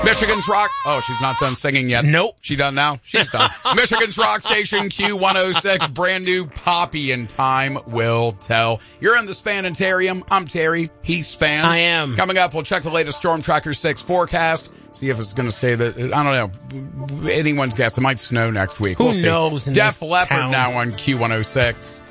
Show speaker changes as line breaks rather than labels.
Michigan's Rock. Oh, she's not done singing yet.
Nope.
She done now? She's done. Michigan's Rock Station Q106. Brand new Poppy and Time Will Tell. You're in the Spanitarium. I'm Terry. He's Span.
I am.
Coming up, we'll check the latest Storm Tracker 6 forecast. See if it's going to stay I don't know. Anyone's guess. It might snow next week.
Who
we'll see.
knows?
Def Leppard now on Q106.